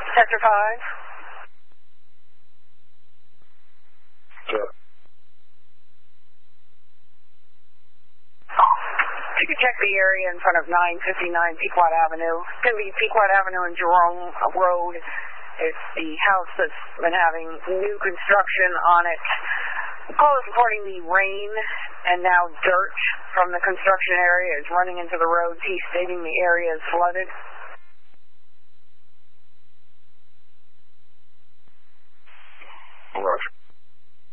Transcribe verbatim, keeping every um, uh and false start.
Sector five. Sure. You can check the area in front of nine fifty-nine Pequot Avenue. It's going to be Pequot Avenue and Jerome Road. It's the house that's been having new construction on it. The call is reporting the rain and now dirt from the construction area is running into the road. He's stating the area is flooded.